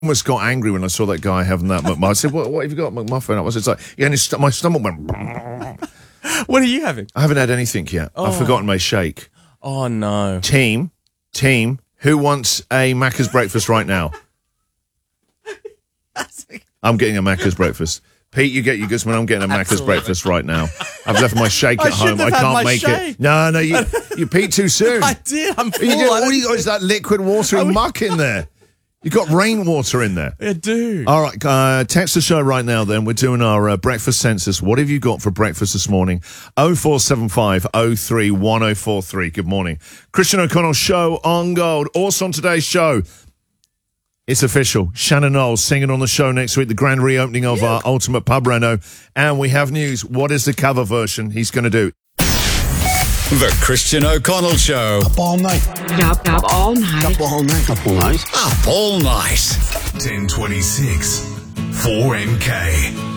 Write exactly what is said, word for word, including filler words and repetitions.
almost got angry when I saw that guy having that McMuffin. I said, what, what have you got, McMuffin? I was it's like, yeah, and his st my stomach went... What are you having? I haven't had anything yet. Oh. I've forgotten my shake. Oh, no. Team, team, who wants a Macca's breakfast right now? I'm getting a Macca's breakfast. Pete, you get your Guzman. I'm getting a Macca's Absolutely. breakfast right now. I've left my shake I at home. shouldn't have I had can't my make shake. it. No, no, you, you peed too soon. I did. I'm full. You did, I all don't- you got is that liquid watery muck in there. You got rainwater in there. I do. All right, uh, text the show right now then. We're doing our uh, breakfast census. What have you got for breakfast this morning? oh four seven five, oh three, one oh four three. Good morning. Christian O'Connell show on Gold. Also on today's show, it's official. Shannon Knowles singing on the show next week, the grand reopening of our Ultimate Pub Reno. And we have news. What is the cover version he's going to do? The Christian O'Connell Show. Up all night. Up, up all night. Up all night. Up all night. Up all night. ten twenty-six, four M K.